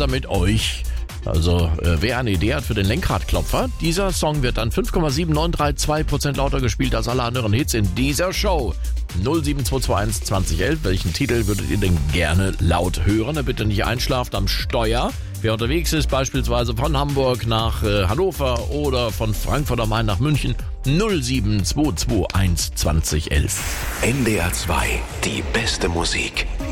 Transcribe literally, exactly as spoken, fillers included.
gemeinsam mit euch. Also, äh, wer eine Idee hat für den Lenkradklopfer, dieser Song wird dann fünf Komma sieben neun drei zwei Prozent lauter gespielt als alle anderen Hits in dieser Show. null sieben zwei zwei eins zwanzig elf. Welchen Titel würdet ihr denn gerne laut hören? Bitte nicht einschlaft am Steuer. Wer unterwegs ist, beispielsweise von Hamburg nach äh, Hannover oder von Frankfurt am Main nach München, null sieben zwei zwei eins zwanzig elf. N D R zwei, die beste Musik.